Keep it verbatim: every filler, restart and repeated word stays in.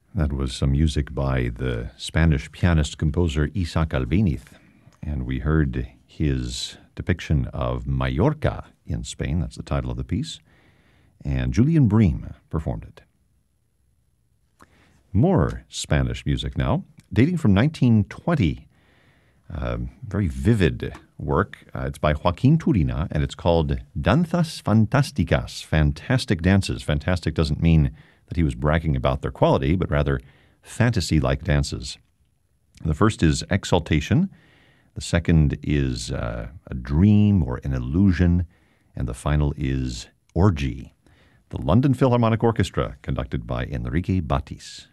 That was some music by the Spanish pianist-composer Isaac Albéniz, and we heard his depiction of Mallorca in Spain. That's the title of the piece, and Julian Bream performed it. More Spanish music now, dating from nineteen twenty. Uh, very vivid work. Uh, it's by Joaquin Turina, and it's called Danzas Fantásticas, Fantastic Dances. Fantastic doesn't mean that he was bragging about their quality, but rather fantasy-like dances. The first is Exaltation. The second is uh, a dream or an illusion. And the final is Orgy. The London Philharmonic Orchestra, conducted by Enrique Batis.